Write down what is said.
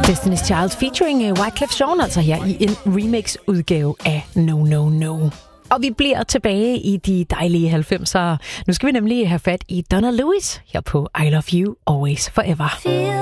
Destiny's Child featuring Wyclef Jean, altså her i en remix-udgave af No No No. Og vi bliver tilbage i de dejlige 90'ere. Nu skal vi nemlig have fat i Donna Lewis her på I Love You Always Forever.